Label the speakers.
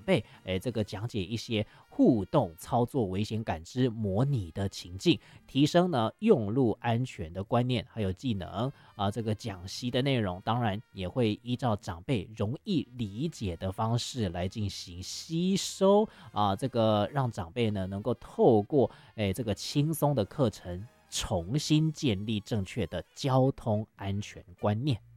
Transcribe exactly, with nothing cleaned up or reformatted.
Speaker 1: 辈，哎，这个讲解一些互动操作危险感知模拟的情境，提升呢用路安全的观念还有技能啊。这个讲习的内容当然也会依照长辈容易理解的方式来进行吸收啊，这个让长辈呢能够透过哎这个轻松的课程，重新建立正确的交通安全观念。